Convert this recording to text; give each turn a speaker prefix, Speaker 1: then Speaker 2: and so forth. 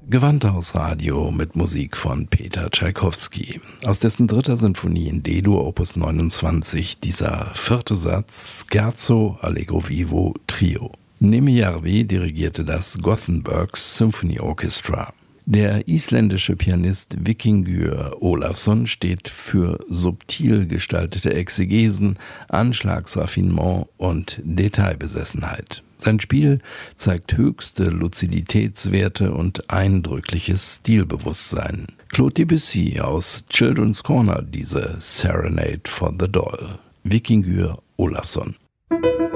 Speaker 1: Gewandhausradio mit Musik von Peter Tschaikowski. Aus dessen dritter Sinfonie in D-Dur Opus 29 dieser vierte Satz Scherzo Allegro Vivo Trio. Nemi Järvi dirigierte das Gothenburg Symphony Orchestra. Der isländische Pianist Víkingur Ólafsson steht für subtil gestaltete Exegesen, Anschlagsraffinement und Detailbesessenheit. Sein Spiel zeigt höchste Luziditätswerte und eindrückliches Stilbewusstsein. Claude Debussy aus Children's Corner, diese Serenade for the Doll. Víkingur Ólafsson.